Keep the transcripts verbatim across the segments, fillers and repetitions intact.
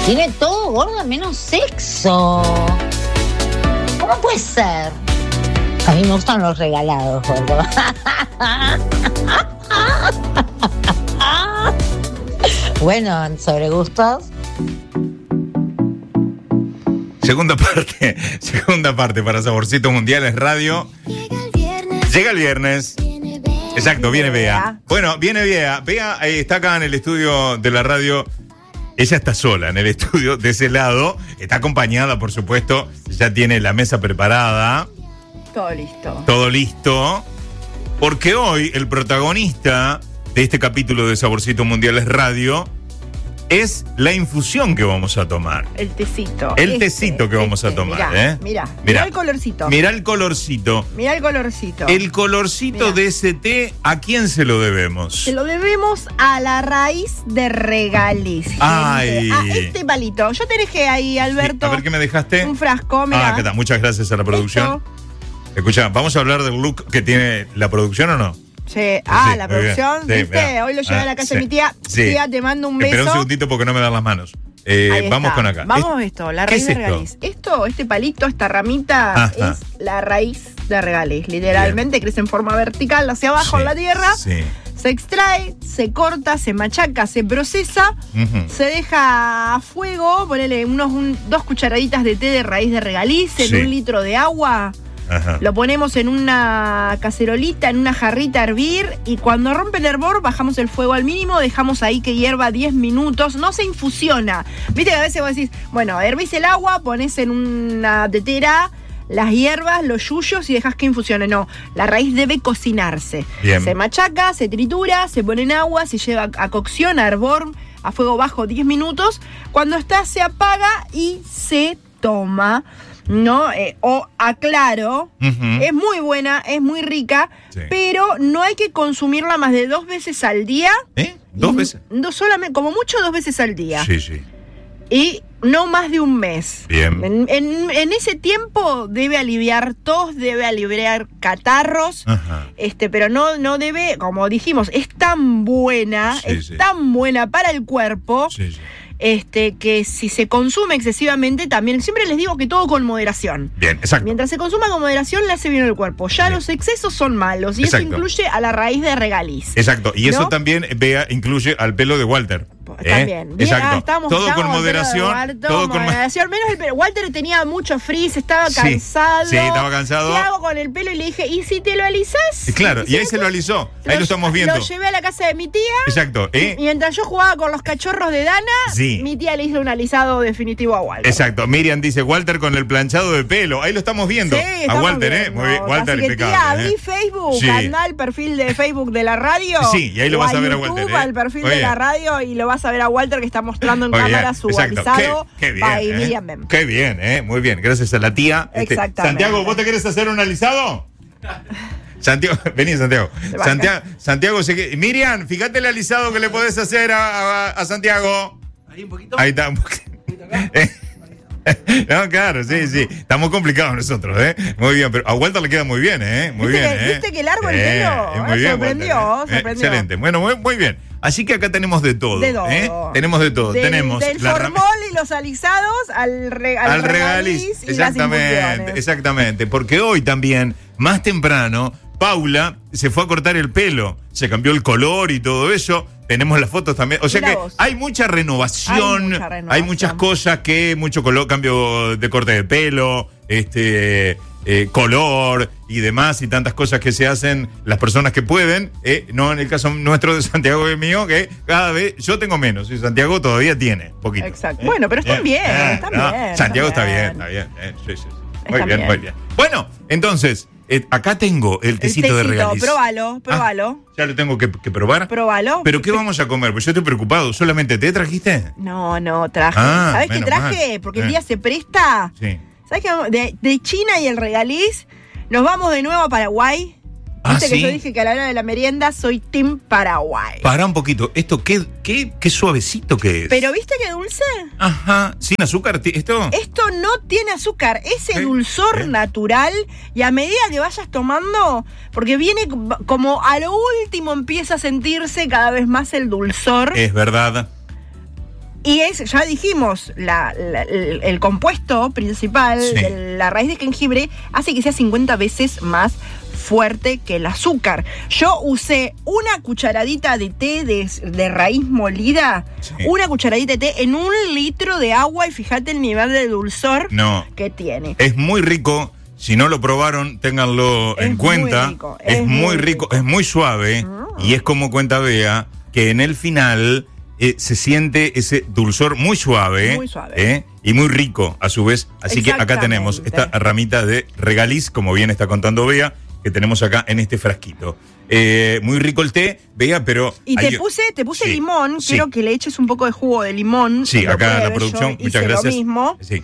Tiene todo, gorda, menos sexo. ¿Cómo puede ser? A mí me gustan los regalados, gordo. Bueno, sobre gustos. Segunda parte, segunda parte para Saborcito Mundiales Radio. Llega el viernes. Llega el viernes. Viene Bea. Exacto, viene Bea. Bueno, viene Bea. Bea eh, está acá en el estudio de la radio. Ella está sola en el estudio de ese lado. Está acompañada, por supuesto. Ya tiene la mesa preparada. Todo listo. Todo listo. Porque hoy el protagonista de este capítulo de Saborcito Mundiales Radio es la infusión que vamos a tomar. El tecito. El este, tecito que vamos a este, tomar, mirá, ¿eh? Mirá, Mirá. mirá el colorcito. Mirá el colorcito. Mirá el colorcito. El colorcito Mirá. de ese té, ¿a quién se lo debemos? Se lo debemos a la raíz de Regaliz. gente. Ay. A este palito. Yo te dejé ahí, Alberto. Sí, a ver qué me dejaste. Un frasco, mirá. Ah, ¿qué tal? Muchas gracias a la producción. Esto. Escucha, ¿vamos a hablar del look que tiene la producción o no? Sí. Ah, Sí, la muy bien. producción, Sí, ¿viste? mirá. Hoy lo llevé Ah, a la casa sí. de mi tía. Sí. Tía, te mando un beso. Espera un segundito porque no me dan las manos. Eh, Ahí vamos está. con acá. Vamos Es- a esto, la ¿qué raíz es de esto? Regaliz. Esto, este palito, esta ramita, Ajá. es la raíz de Regaliz. Literalmente crece en forma vertical hacia abajo Sí, en la tierra. Sí. Se extrae, se corta, se machaca, se procesa, Ujú. se deja a fuego, ponele unos un- dos cucharaditas de té de raíz de Regaliz en Sí. un litro de agua. Ajá. Lo ponemos en una cacerolita, en una jarrita a hervir y cuando rompe el hervor bajamos el fuego al mínimo, dejamos ahí que hierva diez minutos, no se infusiona. Viste que a veces vos decís, bueno, hervís el agua, pones en una tetera las hierbas, los yuyos y dejas que infusione. No, la raíz debe cocinarse. Bien. Se machaca, se tritura, se pone en agua, se lleva a cocción, a hervor, a fuego bajo diez minutos. Cuando está se apaga y se toma. ¿No? Eh, o aclaro, Ujú. es muy buena, es muy rica, Sí. pero no hay que consumirla más de dos veces al día. ¿Eh? ¿Dos Y veces? No, solamente, como mucho dos veces al día. Sí, sí. Y no más de un mes. Bien. En, en- en ese tiempo debe aliviar tos, debe aliviar catarros. Ajá. Este, pero no, no debe, como dijimos, es tan buena, Sí, es sí. tan buena para el cuerpo. Sí, sí. Este, que si se consume excesivamente, también siempre les digo que todo con moderación. Bien, exacto. Mientras se consuma con moderación, le hace bien al cuerpo. Ya Bien. los excesos son malos y Exacto. eso incluye a la raíz de Regaliz. Exacto. Y eso ¿No? también, Bea, incluye al pelo de Walter. ¿eh? También. Bien, Exacto. ah, estamos- todo estamos con con moderación. Walter, Todo con mo- moderación. Menos el pelo. Walter tenía mucho frizz, estaba Sí, cansado. sí, estaba cansado. ¿Qué hago con el pelo? Y le dije, ¿y si te lo alisás? Y Claro, y ahí si se no lo te- alisó. Ahí lo estamos viendo. Lo llevé a la casa de mi tía. Exacto. ¿eh? Y mientras yo jugaba con los cachorros de Dana, Sí. mi tía le hizo un alisado definitivo a Walter. Exacto. Miriam dice Walter con el planchado de pelo. Ahí lo estamos viendo. Sí, a estamos Walter, ¿eh? viendo. Muy bien. Walter Así que, impecable. tía, ¿eh? abrí Facebook, Sí. canal, perfil de Facebook de la radio. Sí, y ahí lo o vas a ver a YouTube, Walter, ¿eh? al perfil Muy de la bien. radio y lo vas a ver a Walter que está mostrando en Muy bien, cámara su exacto. alisado. Qué, qué bien, by ¿eh? Miriam Mem. Qué bien, ¿eh? Muy bien. Gracias a la tía. Este, Exactamente. Santiago, ¿vos te querés hacer un alisado? Santiago, vení, Santiago. baja. Santiago, Santiago se que- Miriam, fíjate el alisado que le podés hacer a, a- a Santiago. Ahí un poquito. Ahí está. un poquito. Eh, No, claro, sí, sí. Estamos complicados nosotros, ¿eh? Muy bien, pero a Walter le queda muy bien, ¿eh? Muy ¿Viste bien, que- ¿eh? viste que largo el Eh, pelo? eh, Ah, muy bien, sorprendió, Walter, ¿eh? sorprendió. Excelente. Bueno, muy, muy bien. Así que acá tenemos de todo. De todo. ¿eh? Tenemos de todo. Del- tenemos del la formol y los alisados al, re- al, al regaliz, regaliz. y las Exactamente, infusiones. exactamente. Porque hoy también, más temprano, Paula se fue a cortar el pelo. Se cambió el color y todo eso. Tenemos las fotos también. O sea Mirá que vos. hay mucha renovación. Hay mucha renovación. Hay muchas cosas que, mucho color, cambio de corte de pelo, este eh, color y demás, y tantas cosas que se hacen las personas que pueden. eh, no en el caso nuestro de Santiago y mío, que cada vez yo tengo menos y Santiago todavía tiene poquito. Exacto. ¿eh? Bueno, pero están bien, Eh, están no, bien, Santiago están está bien, bien. está bien. eh, sí, sí, sí. Muy Están bien, bien. muy bien. Bueno, entonces, eh, acá tengo el El tecito de regaliz. Probalo, probalo. Ah, ¿ya lo tengo que, que probar? Probalo. ¿Pero qué vamos a comer? Pues yo estoy preocupado. ¿Solamente té trajiste? No, no, traje. Ah, ¿Sabes qué menos traje? mal. Porque Eh. el día se presta. Sí. ¿Sabes qué? vamos- De, de China y el regaliz, nos vamos de nuevo a Paraguay. Ah, Viste que ¿sí? yo dije que a la hora de la merienda soy Team Paraguay. Pará un poquito. ¿Esto qué, qué, qué suavecito que es? Pero ¿viste qué dulce? Ajá. ¿Sin azúcar? ti- ¿Esto? Esto no tiene azúcar, ese ¿Qué? dulzor ¿Qué? natural y a medida que vayas tomando, porque viene como a lo último empieza a sentirse cada vez más el dulzor Es verdad. Y es, ya dijimos, la, la, el, el compuesto principal Sí. de la raíz de jengibre hace que sea cincuenta veces más fuerte que el azúcar. Yo usé una cucharadita de té de, de raíz molida, Sí. una cucharadita de té en un litro de agua y fíjate el nivel de dulzor No. que tiene. Es muy rico. Si no lo probaron, ténganlo Es en muy cuenta. rico, es, es muy muy rico, rico. es muy suave. Mm. Y es como cuenta Bea, que en el final eh, se siente ese dulzor muy suave. Muy suave. eh, y muy rico a su vez. Así que acá tenemos esta Exactamente. ramita de regaliz, como bien está contando Bea, que tenemos acá en este frasquito. Eh, muy rico el té, Bea, pero... Y te hay- puse, te puse Sí, limón, sí. quiero que le eches un poco de jugo de limón. Sí, lo acá en la pruebes, producción, yo muchas hice gracias. Lo mismo. Sí.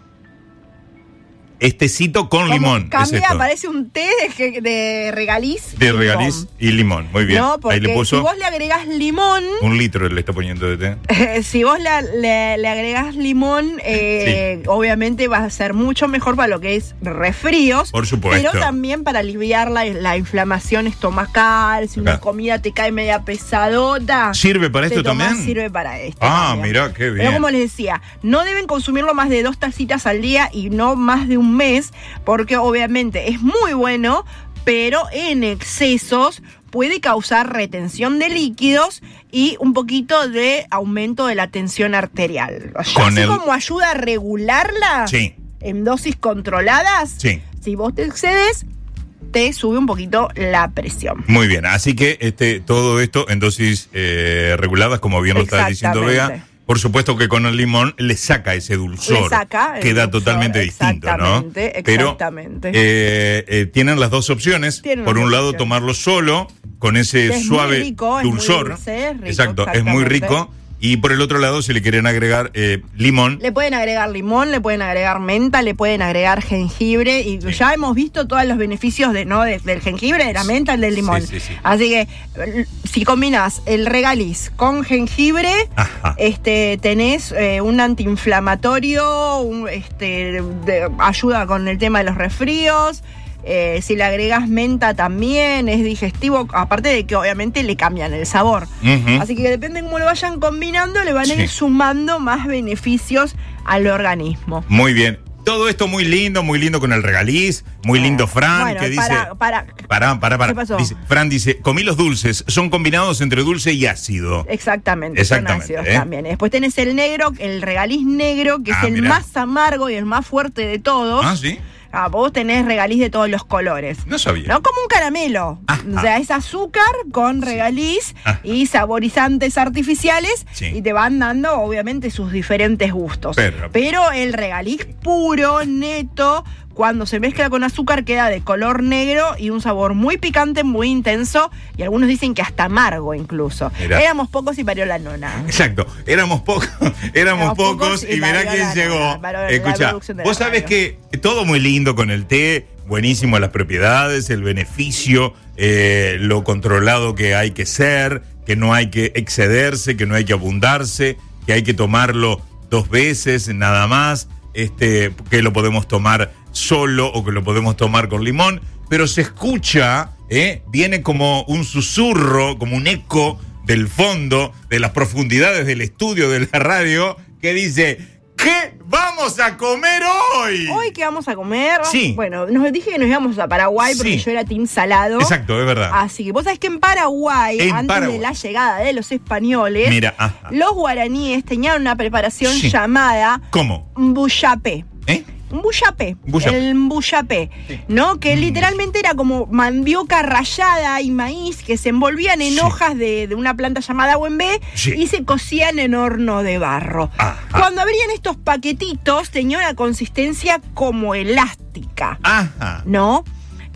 Estecito con Como limón. es Cambia, esto. parece un té de, de regaliz. De y regaliz limón. y limón. Muy bien. No, porque Ahí le puso si vos le agregás limón, un litro, le está poniendo de té. si vos la- le, le agregás limón, eh, obviamente va a ser mucho mejor para lo que es resfríos. Por supuesto. Pero también para aliviar la, la inflamación estomacal, si una Acá. comida te cae media pesadota. ¿Sirve para te esto tomás, también? Sirve para esto. Ah, también. mirá, qué bien. Pero como les decía, no deben consumirlo más de dos tacitas al día y no más de un mes, porque obviamente es muy bueno, pero en excesos puede causar retención de líquidos y un poquito de aumento de la tensión arterial. Con Así el- como ayuda a regularla Sí, en dosis controladas, sí. si vos te excedes, te sube un poquito la presión. Muy bien. Así que este, todo esto en dosis eh, reguladas, como bien lo está diciendo Exactamente. Bea. Por supuesto que con el limón le saca ese dulzor. Le saca el Queda dulzor, totalmente distinto, ¿no? exactamente, Pero exactamente. eh, eh, tienen las dos opciones. Tienen Por las un dos lado, opciones. tomarlo solo, con ese Es muy suave rico, es muy dulzor. dulce, es rico, Exacto, es muy exactamente. rico. Y por el otro lado, si le quieren agregar eh, limón, Le pueden agregar limón, le pueden agregar menta, le pueden agregar jengibre y Sí. ya hemos visto todos los beneficios de, ¿no? de- del jengibre, de la menta, el del limón. Sí, sí, sí. Así que l- si combinas el regaliz con jengibre, Ajá. este tenés eh, un antiinflamatorio, un, este, de- ayuda con el tema de los resfríos. Eh, si le agregas menta también es digestivo, aparte de que obviamente le cambian el sabor. Ujú. Así que depende de cómo lo vayan combinando, le van a ir Sí. sumando más beneficios al organismo. Muy bien. Todo esto muy lindo, muy lindo con el regaliz, muy lindo Fran, Bueno, que dice... para, para, Pará, pará, pará. ¿Qué pasó? Dice, Fran dice, comí los dulces, son combinados entre dulce y ácido. Exactamente, Exactamente, son ácidos ¿eh? también. Después tenés el negro, el regaliz negro, que Ah, es el mirá. más amargo y el más fuerte de todos. Ah, ¿sí? Ah, vos tenés regaliz de todos los colores. No sabía. No como un caramelo. Ajá. O sea, es azúcar con regaliz Ajá. y saborizantes artificiales Sí. y te van dando, obviamente, sus diferentes gustos. Pero- Pero el regaliz puro, neto, cuando se mezcla con azúcar queda de color negro y un sabor muy picante, muy intenso y algunos dicen que hasta amargo incluso. Mirá. Éramos pocos y parió la nona. Exacto, éramos pocos, éramos Éramos pocos, pocos y y mirá valió quién la llegó. nada, valió la Escuchá, producción de vos la sabés radio. que todo muy lindo con el té, buenísimo las propiedades, el beneficio, eh, lo controlado que hay que ser, que no hay que excederse, que no hay que abundarse, que hay que tomarlo dos veces nada más, este, que lo podemos tomar solo o que lo podemos tomar con limón, pero se escucha, ¿eh? Viene como un susurro, como un eco del fondo, de las profundidades del estudio de la radio, que dice, ¿qué vamos a comer hoy? Hoy que vamos a comer. Sí. Bueno, nos dije que nos íbamos a Paraguay porque Sí. yo era team salado. Exacto, es verdad. Así que vos sabés que en Paraguay, En antes Paraguay. de la llegada de los españoles, Mira, ajá. los guaraníes tenían una preparación Sí. llamada ¿Cómo? mbuyapé. ¿Eh? Un buyapé, Buyapé. el mbuyapé, Sí. ¿no? Que literalmente era como mandioca rallada y maíz que se envolvían en Sí. hojas de, de una planta llamada huembé Sí. y se cocían en horno de barro. Ajá. Cuando abrían estos paquetitos tenía una consistencia como elástica, Ajá. ¿no?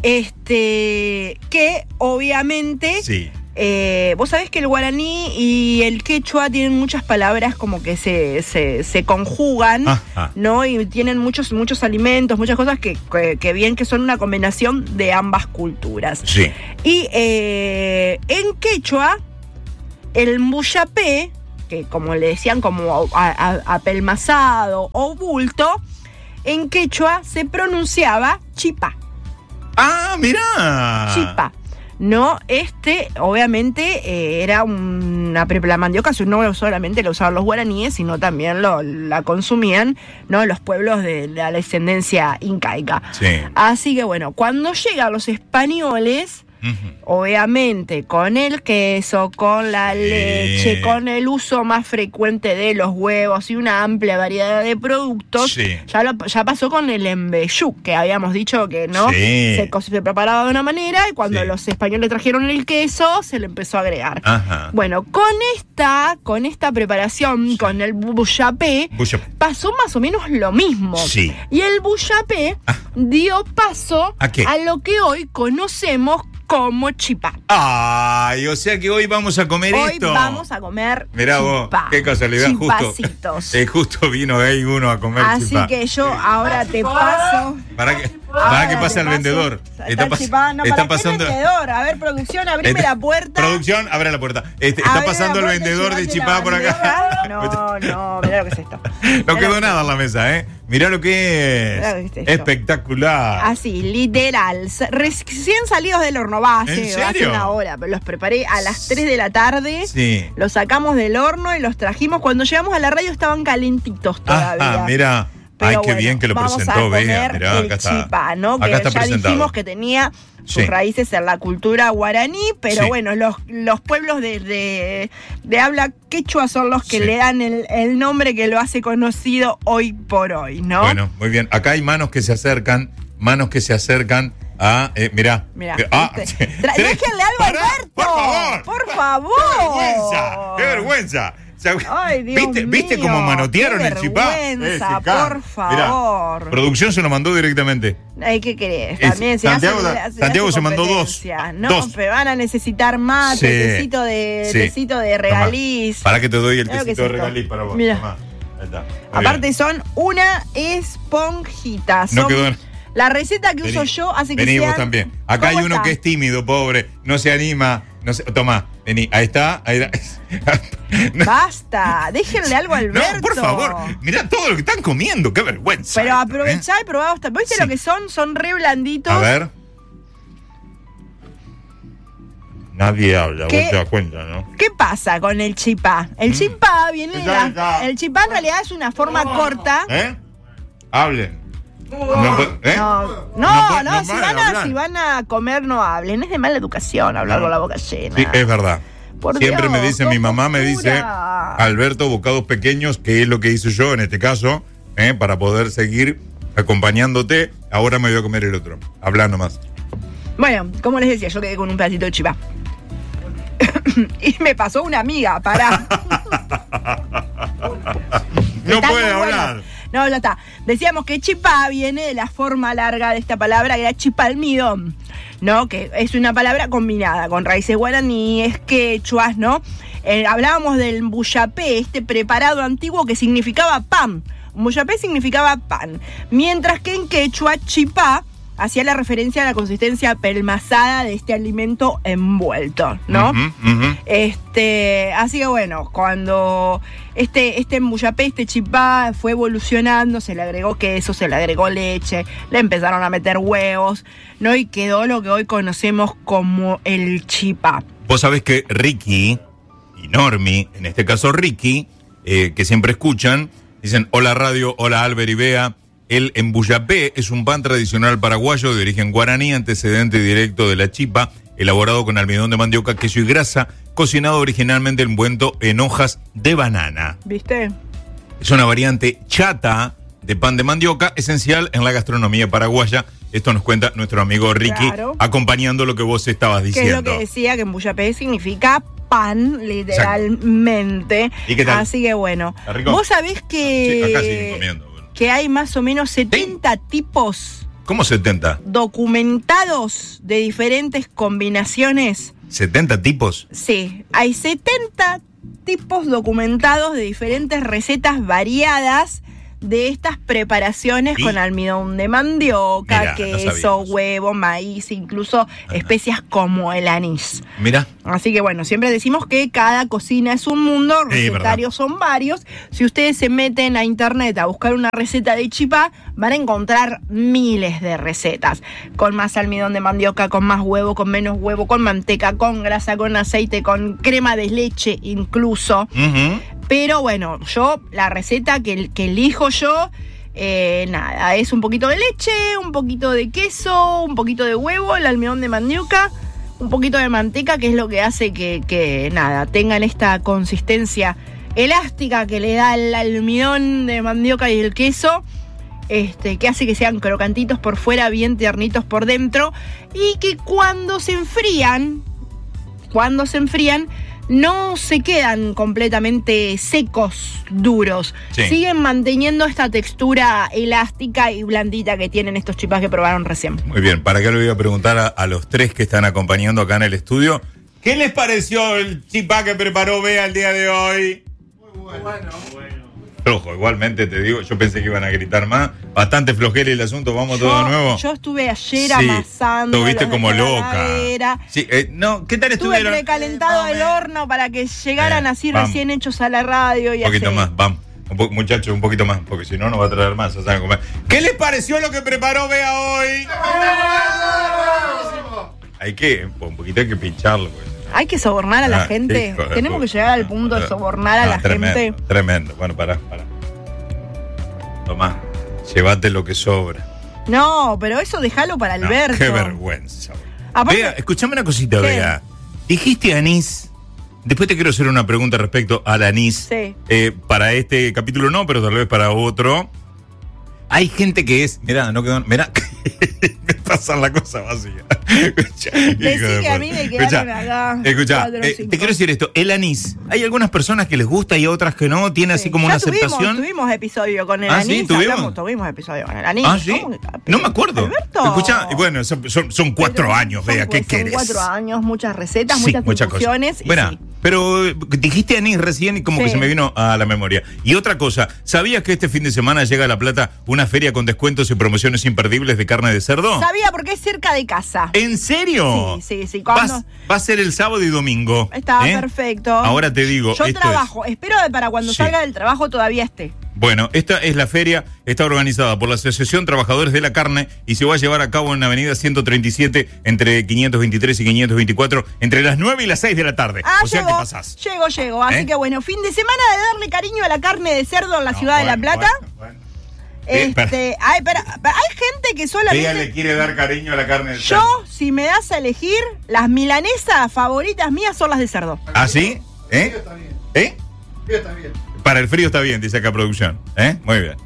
Este, que obviamente... Sí. Eh, vos sabés que el guaraní y el quechua tienen muchas palabras como que se, se, se conjugan, Ajá. ¿no? Y tienen muchos, muchos alimentos, muchas cosas que, que, que bien que son una combinación de ambas culturas. Sí. Y eh, en quechua, el mbuyapé, que como le decían como a- a- apelmazado o bulto, en quechua se pronunciaba chipa. Ah, mirá. Chipa. No, este obviamente eh, era una pre- la mandioca, no solamente la usaban los guaraníes, sino también lo, la consumían, ¿no?, los pueblos de, de la descendencia incaica. Sí. Así que bueno, cuando llegan los españoles, uh-huh, obviamente con el queso, con la sí. leche, con el uso más frecuente de los huevos y una amplia variedad de productos, sí. ya, lo, ya pasó con el embellú, que habíamos dicho que no sí. se, se preparaba de una manera y cuando sí. los españoles trajeron el queso se le empezó a agregar. Ajá. Bueno, con esta, con esta preparación, sí. con el bouchapé, bouchapé, pasó más o menos lo mismo. Sí. Y el bouchapé ah. dio paso ¿A qué? a lo que hoy conocemos como chipá. Ay, o sea que hoy vamos a comer hoy esto. Hoy vamos a comer Mirá vos, qué casualidad, justo. Eh, justo vino ahí uno a comer Así chipá. que yo ahora te paso. Para que, para que pase al vendedor. Está, está, pas no, está pasando el vendedor. A ver, producción, abrime está, la puerta. Producción, abre la puerta. Este, está pasando el vendedor de chipá por acá. No, no, mirá lo que es esto. No mirá quedó nada en la mesa, ¿eh? Mirá lo que es. Lo que es espectacular. Así, literal. Recién salidos del horno, va, hace, ¿En serio? hace una hora. Los preparé a las tres de la tarde. Sí. Los sacamos del horno y los trajimos. Cuando llegamos a la radio estaban calentitos todavía. Ah, mira. Pero ay, qué bueno, bien que lo presentó, vea, mirá, acá está. Chipá, ¿no? Acá que está ya presentado. dijimos que tenía sus sí. raíces en la cultura guaraní, pero sí. bueno, los, los pueblos de, de, de habla quechua son los que sí. le dan el, el nombre que lo hace conocido hoy por hoy, ¿no? Bueno, muy bien. Acá hay manos que se acercan, manos que se acercan a, eh, mirá. Mirá, ah, déjenle algo a Alberto. Por favor. Por favor. ¡Qué vergüenza! ¡Qué vergüenza! Ay, Dios ¿Viste, mío, ¿Viste cómo manotearon qué el chipá? vergüenza, por favor. Mirá, producción se lo mandó directamente. Ay, ¿qué querés? También es, se Santiago, hace, hace, Santiago hace se mandó dos. No, dos. pero van a necesitar más, sí. tecito de, sí. tecito de regaliz. Para que te doy el Creo tecito de regaliz para vos. Mira. Ahí está. Aparte bien. son una esponjita. Son no quedó... La receta que vení, uso yo hace que vení sean... vos también. Acá hay uno está? que es tímido, pobre. No se anima. No se... Tomá, vení. Ahí está. Ahí está. No. Basta. Déjenle algo a Alberto. No, por favor. Mirá todo lo que están comiendo. Qué vergüenza. Pero aprovechá ¿eh? y probá. ¿Viste sí. lo que son? Son re blanditos. A ver. Nadie habla, vos te das cuenta, ¿no? ¿Qué pasa con el chipá? El mm. chipá viene de la... El chipá en realidad es una forma no. corta. ¿Eh? Hablen. No, ¿eh? no, no, no, no, no si, van a, si van a comer no hablen, es de mala educación hablar no. con la boca llena. Sí, es verdad. Por Siempre Dios, me dice, mi mamá me dice, Alberto, bocados pequeños, que es lo que hice yo en este caso, ¿eh? para poder seguir acompañándote. Ahora me voy a comer el otro. Habla nomás. Bueno, como les decía, yo quedé con un pedacito de chipá. Y me pasó una amiga, pará. No puede hablar. Bueno. No, ya está. Decíamos que chipá viene de la forma larga de esta palabra, que era chipalmidón, ¿no? Que es una palabra combinada con raíces guaraníes, quechuas, ¿no? Eh, hablábamos del bouchapé, este preparado antiguo que significaba pan. Bouchapé significaba pan. Mientras que en quechua, chipá hacía la referencia a la consistencia pelmazada de este alimento envuelto, ¿no? Uh-huh, uh-huh. Este, así que bueno, cuando este, este embuyapé, este chipá fue evolucionando, se le agregó queso, se le agregó leche, le empezaron a meter huevos, ¿no? Y quedó lo que hoy conocemos como el chipá. Vos sabés que Ricky y Normi, en este caso Ricky, eh, que siempre escuchan, dicen, hola radio, hola Albert y Bea. El embuyapé es un pan tradicional paraguayo de origen guaraní, antecedente directo de la chipa, elaborado con almidón de mandioca, queso y grasa, cocinado originalmente envuelto en hojas de banana. ¿Viste? Es una variante chata de pan de mandioca, esencial en la gastronomía paraguaya. Esto nos cuenta nuestro amigo Ricky, claro. acompañando lo que vos estabas diciendo. Que es lo que decía, que embuyapé significa pan, literalmente. ¿Y qué tal? Así que bueno. Vos sabés que... Sí, acá siguen comiendo. que hay más o menos setenta ¿Sí? tipos. ¿Cómo setenta? Documentados de diferentes combinaciones. ¿setenta tipos? Sí, hay setenta tipos documentados de diferentes recetas variadas de estas preparaciones ¿Sí? con almidón de mandioca, Mirá, queso, no huevo, maíz, incluso Ajá. especias como el anís. Mira. Así que bueno, siempre decimos que cada cocina es un mundo, recetarios sí, son varios. Si ustedes se meten a internet a buscar una receta de chipá, van a encontrar miles de recetas. Con más almidón de mandioca, con más huevo, con menos huevo, con manteca, con grasa, con aceite, con crema de leche incluso. Uh-huh. Pero bueno, yo, la receta que, que elijo yo, eh, nada, es un poquito de leche, un poquito de queso, un poquito de huevo, el almidón de mandioca, un poquito de manteca, que es lo que hace que, que nada, tengan esta consistencia elástica que le da el almidón de mandioca y el queso, este, que hace que sean crocantitos por fuera, bien tiernitos por dentro, y que cuando se enfrían, cuando se enfrían, no se quedan completamente secos, duros. Sí. Siguen manteniendo esta textura elástica y blandita que tienen estos chipás que probaron recién. Muy bien, para qué le voy a preguntar a, a los tres que están acompañando acá en el estudio. ¿Qué les pareció el chipá que preparó Bea el día de hoy? Muy bueno. bueno. Flojo, igualmente te digo, yo pensé que iban a gritar más. Bastante flojera el asunto, vamos yo, todo de nuevo. Yo estuve ayer sí, amasando. Estuviste como loca. Sí, eh, no, ¿qué tal estuve estuvieron? precalentado el horno para que llegaran eh, así vamos. recién hechos a la radio. Y un poquito así. más, vamos. Un po- muchachos, un poquito más, porque si no, no va a traer más. O sea, comer. ¿Qué les pareció lo que preparó Bea hoy? Hay que, un poquito hay que pincharlo. Pues. Hay que sobornar a la Ah, gente. hijo de Tenemos puta. que llegar al punto de sobornar a No, la tremendo, gente. Tremendo. Bueno, pará, pará. Tomá, llévate lo que sobra. No, pero eso déjalo para No, Alberto. qué vergüenza. Aparte- Bea, escuchame una cosita, ¿Qué? Bea. Dijiste anís. Después te quiero hacer una pregunta respecto al anís. Sí. Eh, para este capítulo no, pero tal vez para otro. Hay gente que es. Mirá, no quedó. Mirá, me pasa la cosa vacía. Escuchá, Decí hijo de que a puta. mí me quedaron acá Escuchá, cuatro o eh, cinco. te quiero decir esto. El anís. Hay algunas personas que les gusta y otras que no. Tiene así Sí. como Ya una tuvimos, aceptación. Tuvimos episodio con el Ah, ¿sí? anís. ¿Tuvimos? hablamos- tuvimos episodio con el anís. Ah, sí. ¿Cómo que- No me acuerdo. Alberto. Escuchá, y bueno, son, son, son cuatro Pero años, son, Bea, ¿qué pues, son querés? cuatro años, muchas recetas, Sí, muchas muchas cosas. infusiones. y Bueno, sí. pero eh, dijiste anís recién y como Sí. que se me vino a la memoria. Y otra cosa, ¿sabías que este fin de semana llega a La Plata una feria con descuentos y promociones imperdibles de carne de cerdo? Sabía porque es cerca de casa. ¿En serio? Sí, sí, sí. Va, Cuando... va a ser el sábado y domingo. Está ¿eh? perfecto. Ahora te digo, Yo esto trabajo. Espero que para cuando Sí. salga del trabajo todavía esté. Bueno, esta es la feria, está organizada por la Asociación Trabajadores de la Carne y se va a llevar a cabo en la avenida ciento treinta y siete entre quinientos veintitrés y quinientos veinticuatro entre las nueve y las seis de la tarde. Ah, o sea llego, que pasás. Llego, llego. Así ¿Eh? que bueno, fin de semana de darle cariño a la carne de cerdo en la No, ciudad de La bueno, Plata. bueno, bueno. Este, ay, pero, pero hay gente que Ella solamente. le quiere dar cariño a la carne del Yo, cerdo. si me das a elegir, las milanesas favoritas mías son las de cerdo. ¿Ah, sí? ¿Eh? Está bien. ¿Eh? Está bien. Para el frío está bien, dice acá producción. ¿Eh? Muy bien.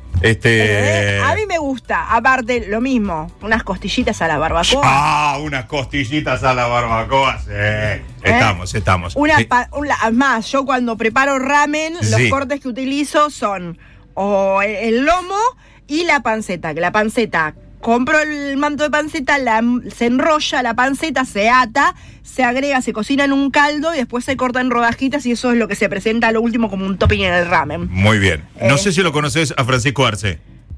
Este. Eh, a mí me gusta. Aparte, lo mismo, unas costillitas a la barbacoa. Ah, unas costillitas a la barbacoa. Sí. Estamos, estamos. Una Eh, pa- una- más, yo cuando preparo ramen, los Sí. cortes que utilizo son o el, el lomo y la panceta. Que la panceta, compro el manto de panceta, la, se enrolla la panceta, se ata, se agrega, se cocina en un caldo y después se corta en rodajitas y eso es lo que se presenta a lo último como un topping en el ramen. Muy bien. No Eh. sé si lo conoces a Francisco Arce.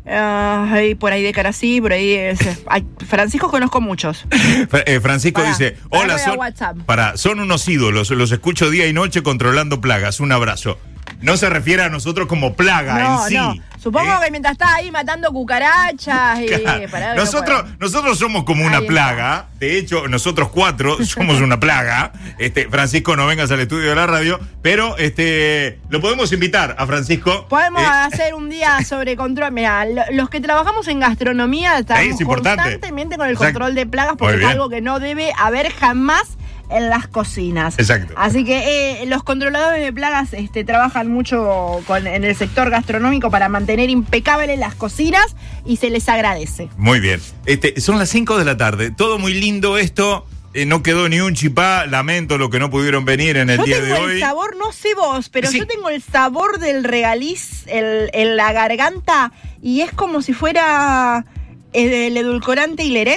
Ay, por ahí de cara sí, por ahí es. Ay, Francisco conozco muchos. Fra- eh, Francisco Pará, dice, pará, hola, voy a son, WhatsApp. pará, son unos ídolos, los escucho día y noche controlando plagas. Un abrazo. No se refiere a nosotros como plaga No, en sí. no. Supongo ¿eh? que mientras estás ahí matando cucarachas y. Claro. pará, que no Nosotros, puedo. nosotros somos como una Ahí está. plaga. De hecho, nosotros cuatro somos una plaga. Este, Francisco, no vengas al estudio de la radio, pero este, lo podemos invitar a Francisco. Podemos Eh, hacer un día sobre control. Mira, lo- los que trabajamos en gastronomía estamos Es importante. constantemente con el Exacto. control de plagas Muy porque es bien. algo que no debe haber jamás en las cocinas. Exacto. Así que eh, los controladores de plagas este, trabajan mucho con, en el sector gastronómico para mantener impecables las cocinas y se les agradece. Muy bien. Este, son las cinco de la tarde. Todo muy lindo esto. Eh, no quedó ni un chipá. Lamento lo que no pudieron venir en el Yo día tengo de el hoy. sabor, no sé vos, pero Sí. yo tengo el sabor del regaliz el- en la garganta y es como si fuera eh, el edulcorante Hileret,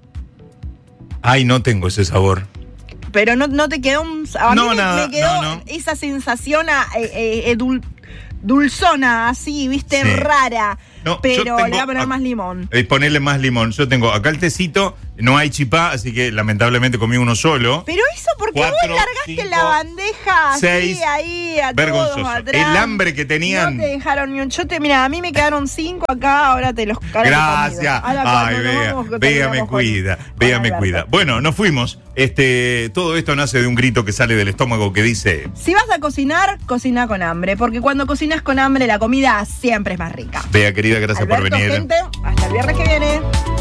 Ay, no tengo ese sabor. pero no, no te quedó un... A No, mí me, nada, me quedó no, no. esa sensación a, eh, eh, edul- dulzona, así, viste, Sí. rara, No, yo pero tengo le voy a poner ac- más limón. Eh, ponerle más limón. Yo tengo acá el tecito no hay chipá, así que lamentablemente comí uno solo. Pero eso porque Cuatro, vos largaste cinco, la bandeja seis, así ahí a vergonzoso. todos atrás. El hambre que tenían. No te dejaron ni un chote. Mira, a mí me quedaron cinco acá, ahora te los ahora Gracias. te ahora Ay, cuando nos vea, vamos, vea terminamos me con- cuida, con vea me Alberto. cuida. Bueno, nos fuimos. Este, todo esto nace de un grito que sale del estómago que dice: Si vas a cocinar, cocina con hambre, porque cuando cocinas con hambre la comida siempre es más rica. Vea, querida, gracias Alberto, por venir. gente, hasta el viernes que viene.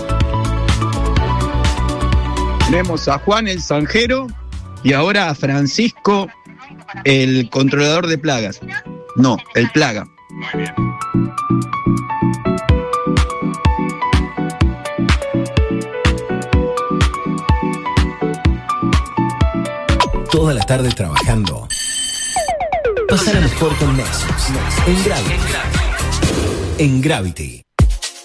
Tenemos a Juan el Zanjero y ahora a Francisco el controlador de plagas. No, el plaga. Toda la tarde trabajando. Pásala mejor con Nexus. En Gravity. En Gravity.